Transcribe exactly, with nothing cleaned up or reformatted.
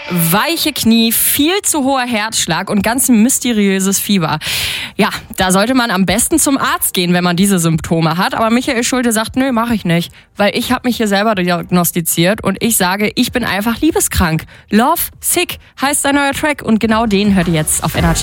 weiche Knie, viel zu hoher Herzschlag und ganz mysteriöses Fieber. Ja, da sollte man am besten zum Arzt gehen, wenn man diese Symptome hat. Aber Michael Schulte sagt, nö, mache ich nicht. Weil ich habe mich hier selber diagnostiziert und ich sage, ich bin einfach liebeskrank. Love Sick heißt sein neuer Track und genau den hört ihr jetzt auf Energy.